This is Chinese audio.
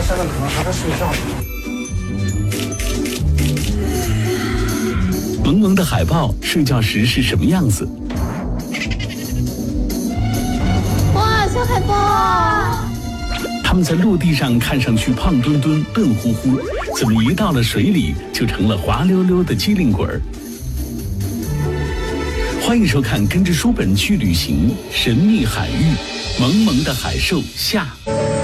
现在可能还在睡觉。 萌萌的海豹睡觉时是什么样子？ 哇，小海豹！ 它们在陆地上看上去胖墩墩、笨乎乎，怎么一到了水里就成了滑溜溜的机灵鬼儿？欢迎收看《跟着书本去旅行：神秘海域》，萌萌的海兽下。